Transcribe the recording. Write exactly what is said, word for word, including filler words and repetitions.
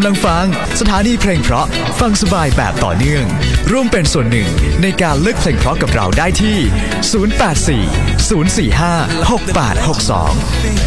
ำลังฟังสถานีเพลงเพราะฟังสบายแบบต่อเนื่องร่วมเป็นส่วนหนึ่งในการเลือกเพลงเพราะกับเราได้ที่ศูนย์ แปด สี่ ศูนย์ สี่ ห้า หก แปด หก สอง